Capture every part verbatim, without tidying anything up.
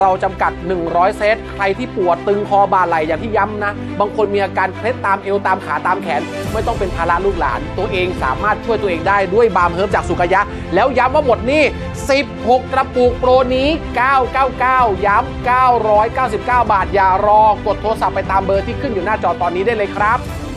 เราจำกัดหนึ่งร้อยเซตใครที่ปวดตึงคอบ่าไหล่อย่างที่ย้ำนะบางคนมีอาการเคล็ดตามเอวตามขาตามแขนไม่ต้องเป็นภาระลูกหลานตัวเองสามารถช่วยตัวเองได้ด้วยบาล์มเฮิร์บจากสุกายะแล้วย้ำว่าหมดนี่สิบหกกระปุกโปรนี้เก้าร้อยเก้าสิบเก้าย้ำเก้าร้อยเก้าสิบเก้าบาทอย่ารอกดโทรศัพท์ไปตามเบอร์ที่ขึ้นอยู่หน้าจอตอนนี้ได้เลยครับ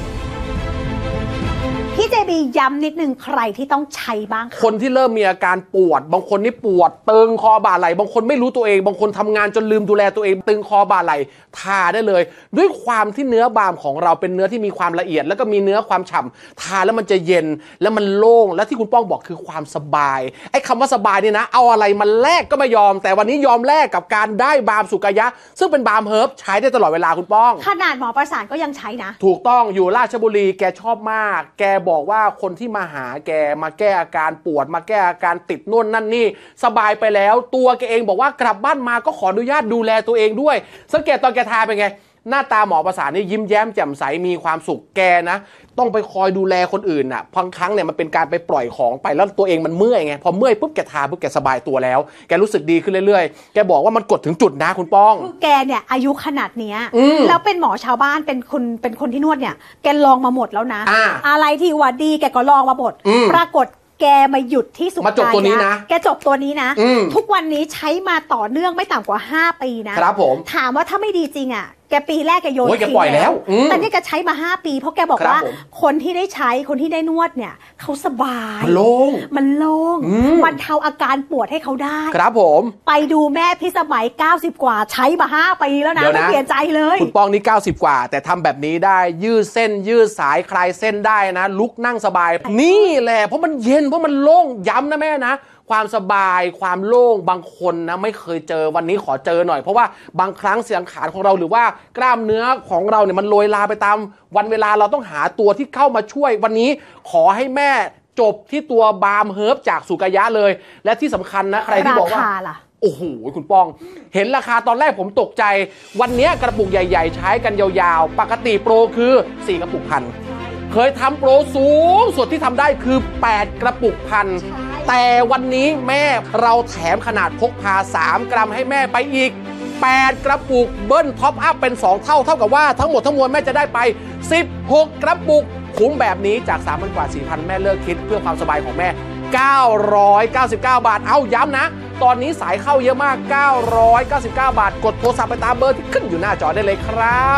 พี่เจบีย้ำนิดนึงใครที่ต้องใช้บ้างคนที่เริ่มมีอาการปวดบางคนนี่ปวดตึงคอบ่าไหล่บางคนไม่รู้ตัวเองบางคนทำงานจนลืมดูแลตัวเองตึงคอบ่าไหล่ทาได้เลยด้วยความที่เนื้อบาล์มของเราเป็นเนื้อที่มีความละเอียดแล้วก็มีเนื้อความฉ่ำทาแล้วมันจะเย็นแล้วมันโล่งและที่คุณป้องบอกคือความสบายไอ้คำว่าสบายนี่นะเอาอะไรมาแลกก็ไม่ยอมแต่วันนี้ยอมแลกกับการได้บาล์มสุกายะซึ่งเป็นบาล์มเฮิร์บใช้ได้ตลอดเวลาคุณป้องขนาดหมอประสานก็ยังใช้นะถูกต้องอยู่ราชบุรีแกชอบมากแกบอกว่าคนที่มาหาแกมาแก้อาการปวดมาแก้อาการติดน่นนั่นนี่สบายไปแล้วตัวแกเองบอกว่ากลับบ้านมาก็ขออนุญาตดูแลตัวเองด้วยสังเกตตอนแกทาเป็นไงหน้าตาหมอประสานนี่ยิ้มแย้มแจ่มใสมีความสุขแกนะต้องไปคอยดูแลคนอื่นน่ะบางครั้งเนี่ยมันเป็นการไปปล่อยของไปแล้วตัวเองมันเมื่อยไงพอเมื่อยปุ๊บแกทาปุ๊บแกสบายตัวแล้วแกรู้สึกดีขึ้นเรื่อยๆแกบอกว่ามันกดถึงจุดนะคุณป้องคือแกเนี่ยอายุขนาดเนี้ยแล้วเป็นหมอชาวบ้านเป็นคนเป็นคนที่นวดเนี่ยแกลองมาหมดแล้วนะ อ, อะไรที่ว่าดีแกก็ลองมาหมดปรากฏแกมาหยุดที่สุกายะมาจบตัวนี้นะแกจบตัวนี้นะทุกวันนี้ใช้มาต่อเนื่องไม่ต่ำกว่าห้าปีนะครับผมถามว่าถ้าไม่ดีจริงอ่ะแกปีแรกแกโยนทิ้งแล้วแต่นี่แกใช้มาห้าปีเพราะแกบอกว่าคนที่ได้ใช้คนที่ได้นวดเนี่ยเขาสบายมันโล่งมันโล่งมันเทาอาการปวดให้เขาได้ครับผมไปดูแม่พี่สมัยเก้าสิบกว่าใช้มาห้าปีแล้วนะไม่เปลี่ยนใจเลยคุณป้องนี่เก้าสิบกว่าแต่ทำแบบนี้ได้ยืดเส้นยืดสายคลายเส้นได้นะลุกนั่งสบายนี่แหละเพราะมันเย็นเพราะมันโล่งย้ำนะแม่นะความสบายความโล่งบางคนนะไม่เคยเจอวันนี้ขอเจอหน่อยเพราะว่าบางครั้งเสียงขานของเราหรือว่ากล้ามเนื้อของเราเนี่ยมันโรยลาไปตามวันเวลาเราต้องหาตัวที่เข้ามาช่วยวันนี้ขอให้แม่จบที่ตัวบาล์มเฮิร์บจากสุกายะเลยและที่สำคัญนะใครที่บอกว่าโอ้โหคุณป้องเห็นราคาตอนแรกผมตกใจวันนี้กระปุกใหญ่ๆใช้กันยาวๆปกติโปรคือสี่กระปุกพันเคยทำโปรสูงสุดที่ทำได้คือแปดกระปุกพันแต่วันนี้แม่เราแถมขนาดพกพาสามกรัมให้แม่ไปอีกแปดกระปุกเบิ้ลท็อปอัพเป็นสองเท่าเท่ากับว่าทั้งหมดทั้งมวลแม่จะได้ไปสิบหกกระปุกคุ้มแบบนี้จาก สามพัน กว่า สี่พัน แม่เลิกคิดเพื่อความสบายของแม่เก้าร้อยเก้าสิบเก้าบาทเอาย้ำนะตอนนี้สายเข้าเยอะมากเก้าร้อยเก้าสิบเก้าบาทกดโทรศัพท์ไปตามเบอร์ที่ขึ้นอยู่หน้าจอได้เลยครับ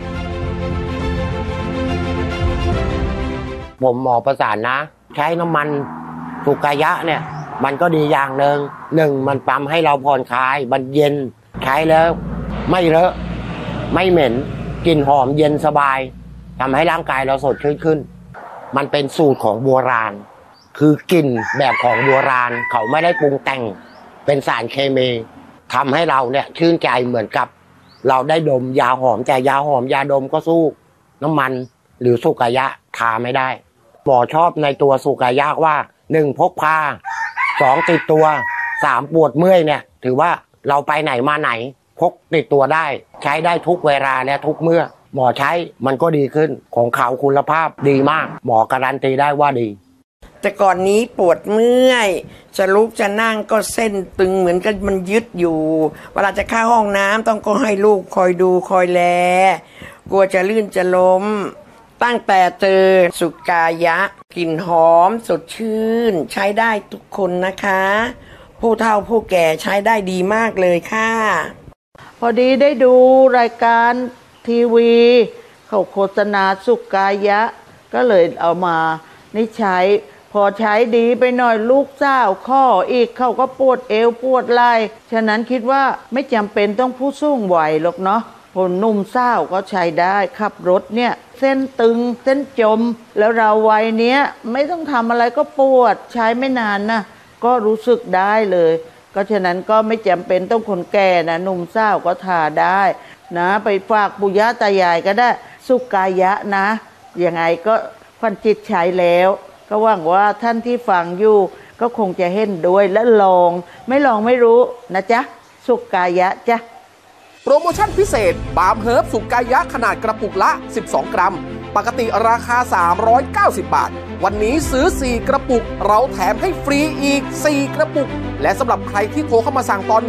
ผมหมอประสานนะใช้น้ำมันสุกายะเนี่ยมันก็ดีอย่างหนึ่งหนึ่งมันปั๊มให้เราผ่อนคลายมันเย็นใช้แล้วไม่เลอะไม่เหม็นกลิ่นหอมเย็นสบายทำให้ร่างกายเราสดชื่นขึ้นมันเป็นสูตรของโบราณคือกลิ่นแบบของโบราณเขาไม่ได้ปรุงแต่งเป็นสารเคมีทำให้เราเนี่ยชื่นใจเหมือนกับเราได้ดมยาหอมแต่ยาหอมยาดมก็สู้น้ำมันหรือสุกายะทาไม่ได้หมอชอบในตัวสุกายะว่าหนึ่งพกพาสองติดตัวสามปวดเมื่อยเนี่ยถือว่าเราไปไหนมาไหนพกติดตัวได้ใช้ได้ทุกเวลาและทุกเมื่อหมอใช้มันก็ดีขึ้นของเขาคุณภาพดีมากหมอการันตีได้ว่าดีแต่ก่อนนี้ปวดเมื่อยจะลุกจะนั่งก็เส้นตึงเหมือนกันมันยึดอยู่เวลาจะเข้าห้องน้ำต้องก็ให้ลูกคอยดูคอยแลกลัวจะลื่นจะล้มตั้งแต่เจอสุกายะกลิ่นหอมสดชื่นใช้ได้ทุกคนนะคะผู้เฒ่าผู้แก่ใช้ได้ดีมากเลยค่ะพอดีได้ดูรายการทีวีเขาโฆษณาสุกายะก็เลยเอามานี่ใช้พอใช้ดีไปหน่อยลูกสาวข้ออีกเขาก็ปวดเอวปวดไหล่ฉะนั้นคิดว่าไม่จำเป็นต้องผู้สูงวัยหรอกเนาะคนหนุ่มสาวก็ใช้ได้ขับรถเนี่ยเส้นตึงเส้นจมแล้วเราวัยเนี้ยไม่ต้องทำอะไรก็ปวดใช้ไม่นานนะก็รู้สึกได้เลยก็ฉะนั้นก็ไม่จำเป็นต้องคนแก่นะหนุ่มสาวก็ทาได้นะไปฝากปู่ย่าตายายก็ได้สุกายะนะยังไงก็ควันจิตใช้แล้วก็หวังว่าท่านที่ฟังอยู่ก็คงจะเห็นด้วยและลองไม่ลองไม่รู้นะจ๊ะสุกายะจ๊ะโปรโมชั่นพิเศษบาล์มเฮิร์บสุกายะขนาดกระปุกละสิบสองกรัมปกติราคาสามร้อยเก้าสิบบาทวันนี้ซื้อสี่กระปุกเราแถมให้ฟรีอีกสี่กระปุกและสำหรับใครที่โทรเข้ามาสั่งตอนนี้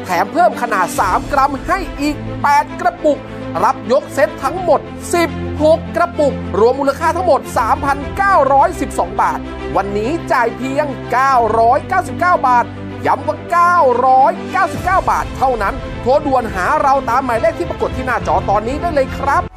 แถมเพิ่มขนาดสามกรัมให้อีกแปดกระปุกรับยกเซตทั้งหมดสิบหกกระปุกรวมมูลค่าทั้งหมด สามพันเก้าร้อยสิบสอง บาทวันนี้จ่ายเพียงเก้าร้อยเก้าสิบเก้าบาทย้ำว่าเก้าร้อยเก้าสิบเก้าบาทเท่านั้นโทรด่วนหาเราตามหมายเลขที่ปรากฏที่หน้าจอตอนนี้ได้เลยครับ